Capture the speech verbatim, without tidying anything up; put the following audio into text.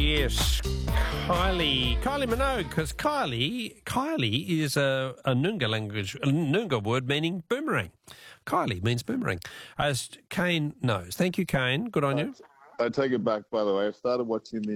yes. Kylie, Kylie Minogue, because Kylie, Kylie is a, a Noongar language, a Noongar word meaning boomerang. Kylie means boomerang, as Kane knows. Thank you, Kane. Good on you. I take it back, by the way. I've started watching the